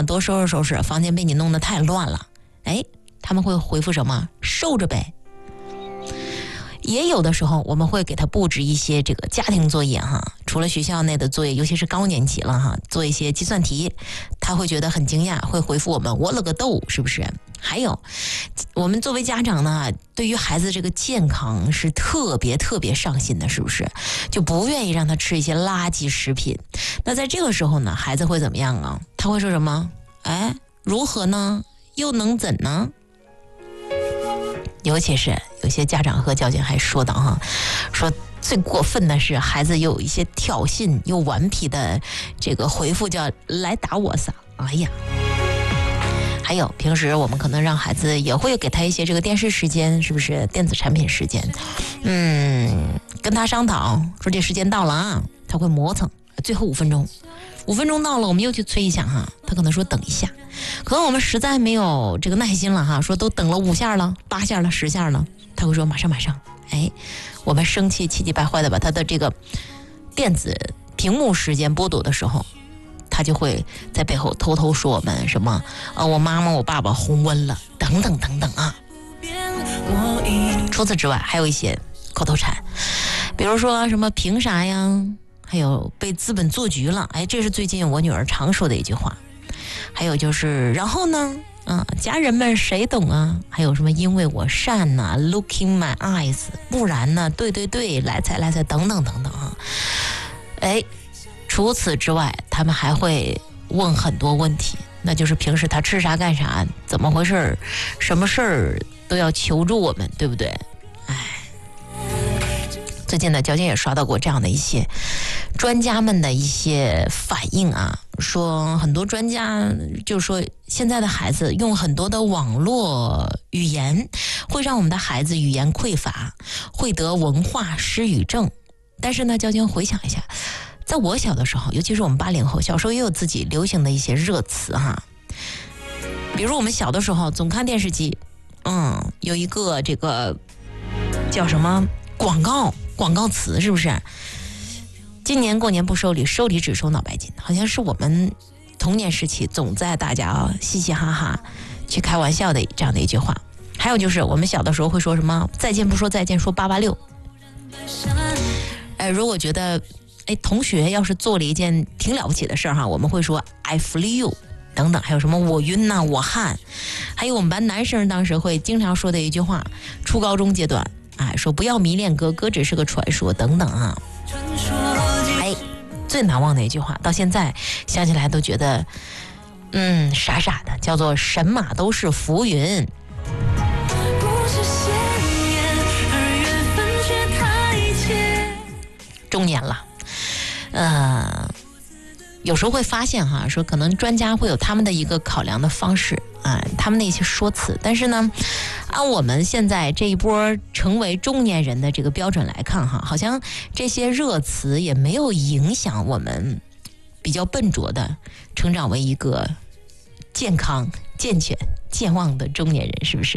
啊，多收拾收拾，房间被你弄得太乱了。哎，他们会回复什么？受着呗。也有的时候我们会给他布置一些这个家庭作业哈，除了学校内的作业，尤其是高年级了哈，做一些计算题，他会觉得很惊讶，会回复我们我了个豆，是不是？还有我们作为家长呢，对于孩子这个健康是特别上心的，是不是？就不愿意让他吃一些垃圾食品。那在这个时候呢，孩子会怎么样啊？他会说什么？哎，如何呢？又能怎呢？尤其是有些家长和交警还说到哈，说最过分的是孩子有一些挑衅又顽皮的这个回复，叫来打我撒。哎呀，还有平时我们可能让孩子也会给他一些这个电视时间，是不是电子产品时间？跟他商讨说这时间到了啊，他会磨蹭，最后5分钟，5分钟到了，我们又去催一下哈，他可能说等一下，可能我们实在没有这个耐心了哈，说都等了5下了、8下了、10下了，他会说马上。哎，我们生气气急败坏的把他的这个电子屏幕时间剥夺的时候，他就会在背后偷偷说我们什么我妈妈我爸爸红温了等等啊。除此之外还有一些口头禅，比如说什么凭啥呀，还有被资本做局了，哎，这是最近我女儿常说的一句话。还有就是然后呢家人们谁懂啊？还有什么因为我善呐 ，look in my eyes， 不然呢，对，来财等等啊。哎，除此之外，他们还会问很多问题，那就是平时他吃啥干啥，怎么回事，什么事儿都要求助我们，对不对？哎，最近呢，交警也刷到过这样的一些专家们的一些反应啊，说很多专家就说现在的孩子用很多的网络语言，会让我们的孩子语言匮乏，会得文化失语症。但是呢，交警回想一下，在我小的时候，尤其是我们80后，小时候也有自己流行的一些热词哈，比如我们小的时候总看电视机，有一个这个叫什么广告词，是不是？今年过年不收礼，收礼只收脑白金，好像是我们童年时期总在大家嘻嘻哈哈去开玩笑的这样的一句话。还有就是我们小的时候会说什么再见不说再见，说886。如果觉得同学要是做了一件挺了不起的事儿哈，我们会说 I flew 等等，还有什么我晕呐、我汗，还有我们班男生当时会经常说的一句话，初高中阶段说不要迷恋哥，哥只是个传说等等啊。最难忘的一句话，到现在想起来都觉得傻傻的，叫做神马都是浮云。中年了，有时候会发现哈，说可能专家会有他们的一个考量的方式他们的一些说辞，但是呢，按我们现在这一波成为中年人的这个标准来看哈，好像这些热词也没有影响我们比较笨拙的成长为一个健康、健全、健忘的中年人，是不是？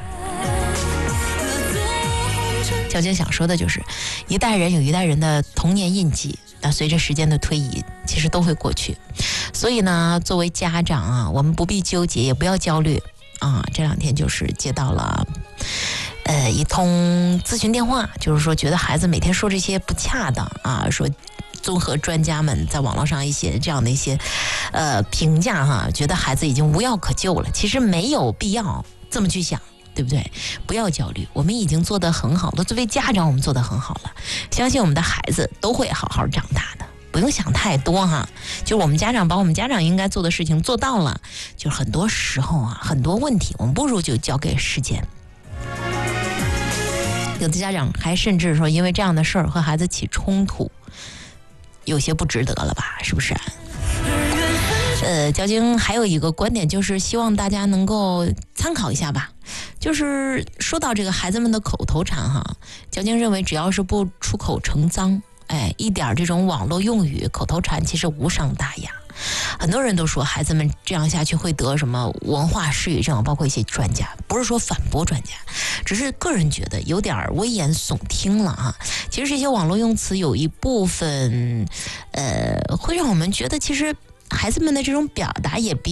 小娟想说的就是，一代人有一代人的童年印记，那随着时间的推移，其实都会过去。所以呢，作为家长我们不必纠结，也不要焦虑这2天就是接到了一通咨询电话，就是说觉得孩子每天说这些不恰当说综合专家们在网络上一些这样的一些评价觉得孩子已经无药可救了。其实没有必要这么去想，对不对？不要焦虑，我们已经做得很好了，作为家长我们做得很好了，相信我们的孩子都会好好长大的，不用想太多就是我们家长把我们家长应该做的事情做到了，就是很多时候很多问题我们不如就交给时间。有的家长还甚至说因为这样的事儿和孩子起冲突，有些不值得了吧，是不是？交警还有一个观点，就是希望大家能够参考一下吧。就是说到这个孩子们的口头禅交警认为只要是不出口成脏，一点这种网络用语口头禅其实无伤大雅。很多人都说孩子们这样下去会得什么文化失语症，包括一些专家，不是说反驳专家，只是个人觉得有点危言耸听了其实这些网络用词有一部分会让我们觉得其实孩子们的这种表达也比